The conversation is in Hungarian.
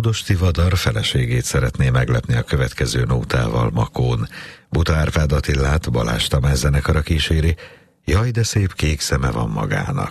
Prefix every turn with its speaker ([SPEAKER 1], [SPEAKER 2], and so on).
[SPEAKER 1] Módos Tivadar feleségét szeretné meglepni a következő nótával Makón. Buta Árpád Attillát Balázs Tamás zenekara kíséri, Jaj, de szép kék szeme van magának.